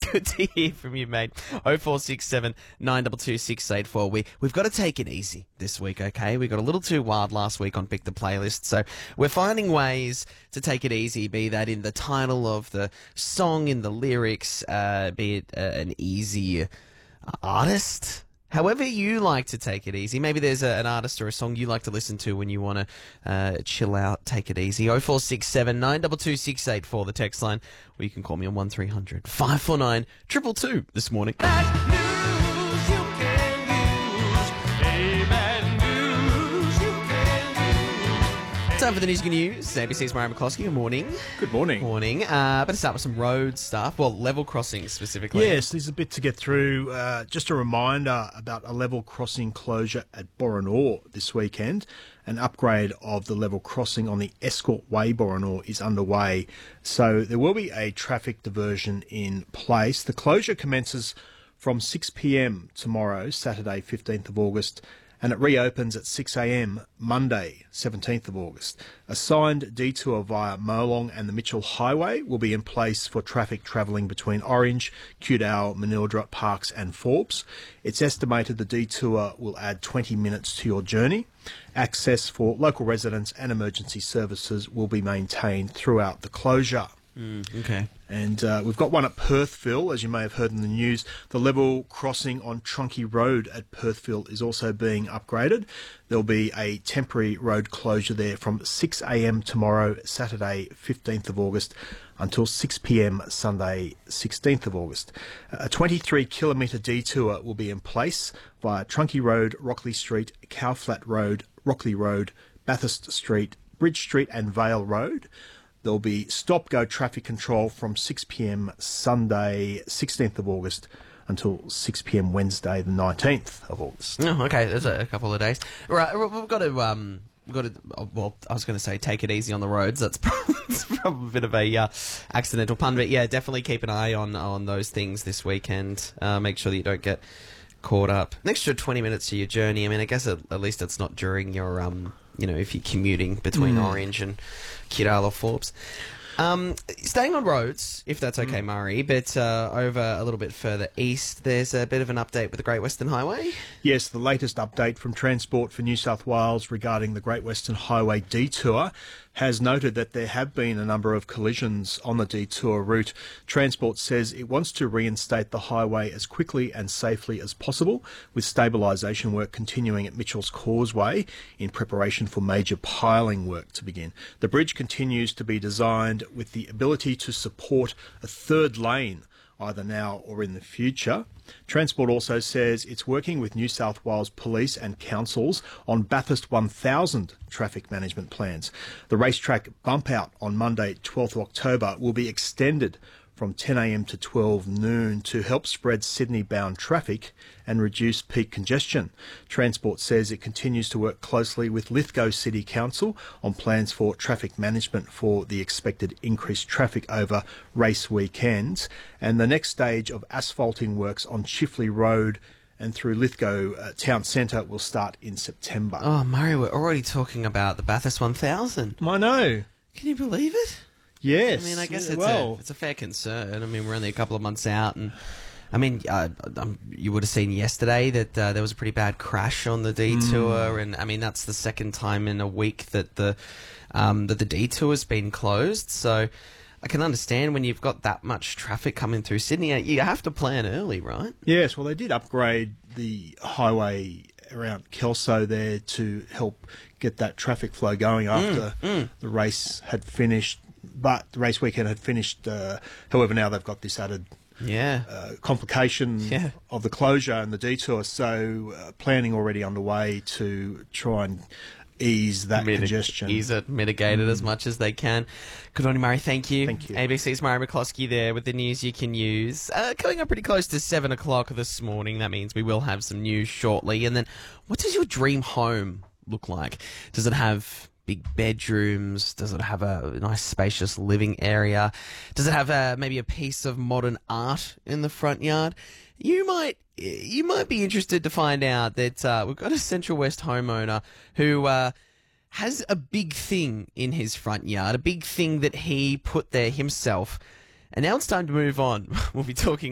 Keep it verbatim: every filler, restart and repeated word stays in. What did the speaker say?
good to hear from you, mate. oh four six seven, nine two two, six eight four. We, we've got to take it easy this week, okay? We got a little too wild last week on Pick the Playlist, so we're finding ways to take it easy, be that in the title of the song, in the lyrics, uh, be it uh, an easy artist. However you like to take it easy. Maybe there's a, an artist or a song you like to listen to when you want to uh, chill out, take it easy. oh four six seven, nine two two, six eight four, the text line, or you can call me on one three hundred, five four nine, two two two this morning. Bad news you can use. Hey, bad news you can use. Time for the news you can use. A B C's Murray McCloskey, good morning. Good morning. Morning. Uh, better start with some road stuff. Well, level crossings specifically. Yes, there's a bit to get through. Uh, just a reminder about a level crossing closure at Boronor this weekend. An upgrade of the level crossing on the Escort Way Boronor is underway. So there will be a traffic diversion in place. The closure commences from six p m tomorrow, Saturday, fifteenth of August, and it reopens at six a m Monday, seventeenth of August. A signed detour via Molong and the Mitchell Highway will be in place for traffic travelling between Orange, Kewdale, Manildra, Parks and Forbes. It's estimated the detour will add twenty minutes to your journey. Access for local residents and emergency services will be maintained throughout the closure. Mm, okay. And uh, we've got one at Perthville, as you may have heard in the news. The level crossing on Trunky Road at Perthville is also being upgraded. There'll be a temporary road closure there from six a m tomorrow, Saturday, fifteenth of August, until six p m Sunday, sixteenth of August. A twenty-three kilometre detour will be in place via Trunky Road, Rockley Street, Cowflat Road, Rockley Road, Bathurst Street, Bridge Street and Vale Road. There'll be stop-go traffic control from six p m Sunday, sixteenth of August, until six p m Wednesday, the nineteenth of August. Oh, okay, there's a, a couple of days. Right, we've got to, um, we've got to, well, I was going to say take it easy on the roads. That's probably, that's probably a bit of a uh, accidental pun, but yeah, definitely keep an eye on, on those things this weekend. Uh, make sure that you don't get caught up. An extra twenty minutes to your journey. I mean, I guess at, at least it's not during your, um, you know, if you're commuting between mm. Orange and Kewdale or Forbes. Um, staying on roads, if that's okay, mm. Murray, but uh, over a little bit further east, there's a bit of an update with the Great Western Highway. Yes, the latest update from Transport for New South Wales regarding the Great Western Highway detour has noted that there have been a number of collisions on the detour route. Transport says it wants to reinstate the highway as quickly and safely as possible, with stabilisation work continuing at Mitchell's Causeway in preparation for major piling work to begin. The bridge continues to be designed with the ability to support a third lane either now or in the future. Transport also says it's working with New South Wales Police and councils on Bathurst one thousand traffic management plans. The racetrack bump out on Monday, twelfth of October, will be extended from ten a m to twelve noon to help spread Sydney-bound traffic and reduce peak congestion. Transport says it continues to work closely with Lithgow City Council on plans for traffic management for the expected increased traffic over race weekends. And the next stage of asphalting works on Chifley Road and through Lithgow uh, Town Centre will start in September. Oh, Murray, we're already talking about the Bathurst one thousand. I know. Can you believe it? Yes. I mean, I guess yeah, it's, well. a, it's a fair concern. I mean, we're only a couple of months out, and I mean, uh, um, you would have seen yesterday that uh, there was a pretty bad crash on the detour, mm. and I mean, that's the second time in a week that the um, that the detour has been closed. So I can understand when you've got that much traffic coming through Sydney, you have to plan early, right? Yes. Well, they did upgrade the highway around Kelso there to help get that traffic flow going after mm, mm. the race had finished. But the race weekend had finished. Uh, however, now they've got this added yeah. uh, complication yeah. of the closure and the detour. So uh, planning already underway to try and ease that Mitig- congestion. Ease it, mitigate it mm. as much as they can. Good on you, Murray. Thank you. Thank you. A B C's Murray McCloskey there with the news you can use. Uh, coming up pretty close to seven o'clock this morning. That means we will have some news shortly. And then what does your dream home look like? Does it have big bedrooms? Does it have a nice spacious living area? Does it have a, maybe a piece of modern art in the front yard? You might you might be interested to find out that uh, we've got a Central West homeowner who uh, has a big thing in his front yard, a big thing that he put there himself. And now it's time to move on. We'll be talking